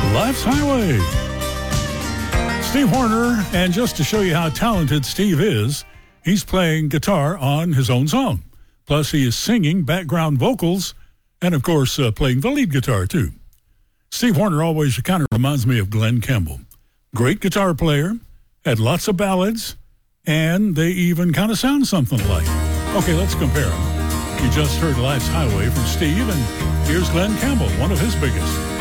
Life's Highway. Steve Horner, and just to show you how talented Steve is, he's playing guitar on his own song. Plus, he is singing background vocals and, of course, playing the lead guitar, too. Steve Horner always kind of reminds me of Glenn Campbell. Great guitar player, had lots of ballads, and they even kind of sound something alike. Okay, let's compare them. You just heard Life's Highway from Steve, and here's Glenn Campbell, one of his biggest.